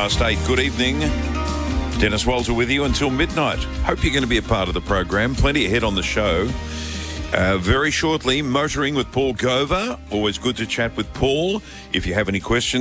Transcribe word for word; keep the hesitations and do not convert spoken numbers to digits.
past eight. Good evening. Dennis Walter with you until midnight. Hope you're going to be a part of the program. Plenty ahead on the show. Uh, very shortly, motoring with Paul Gover. Always good to chat with Paul. If you have any questions,